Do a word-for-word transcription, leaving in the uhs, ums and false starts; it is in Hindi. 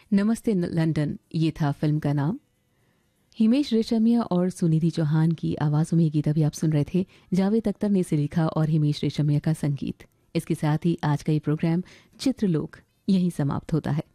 नमस्ते न- लंदन, ये था फिल्म का नाम। हिमेश रेशमिया और सुनिधि चौहान की आवाज़ों में ये गीत अभी आप सुन रहे थे। जावेद अख्तर ने इसे लिखा और हिमेश रेशमिया का संगीत। इसके साथ ही आज का ये प्रोग्राम चित्रलोक यहीं समाप्त होता है।